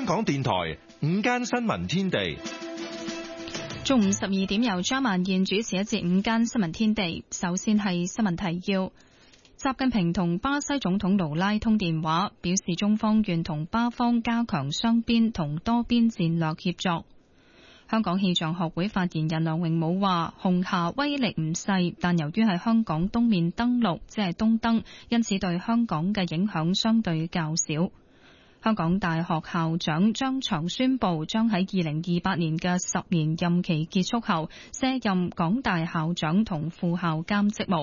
香港電台午間新聞天地， 中午12點由張曼燕主持一節午間新聞天地。首先係新聞提要：習近平同巴西總統盧拉通電話，表示中方願同巴方加強雙邊同多邊戰略協作。香港氣象學會發言人梁榮武話，紅霞威力唔細，但由於係香港東面登陸，即係東登，因此對香港嘅影響相對較少。香港大學校長張翔宣布，將喺2028年嘅10年任期結束後，卸任港大校長同副校監職務。